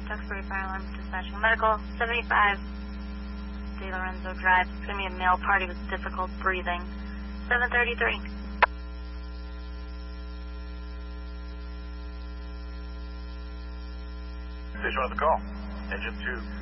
Duxbury Fire Alarm dispatching medical. 75 De Lorenzo Drive. It's going to be a male party with difficult breathing. 733. Station on the call. Engine 2.